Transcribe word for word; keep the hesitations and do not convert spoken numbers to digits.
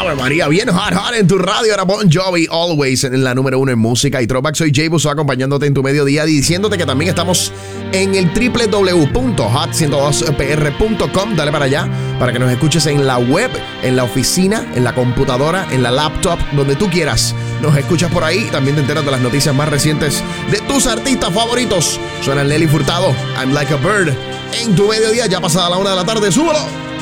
Ave María, bien hot, hot en tu radio. Era Bon Jovi, Always, en la número uno en música y throwback. Soy Jay Busso acompañándote en tu mediodía, diciéndote que también estamos en el doble u doble u doble u punto hot ciento dos p r punto com. Dale para allá para que nos escuches en la web, en la oficina, en la computadora, en la laptop, donde tú quieras. Nos escuchas por ahí. También te enteras de las noticias más recientes de tus artistas favoritos. Suena Nelly Furtado, I'm Like a Bird, en tu mediodía, ya pasada la una de la tarde. ¡Súbelo!